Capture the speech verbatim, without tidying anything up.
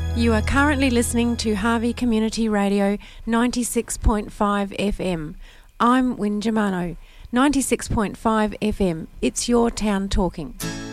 You are currently listening to Harvey Community Radio ninety-six point five F M. I'm Win Germano. ninety-six point five F M. It's your town talking.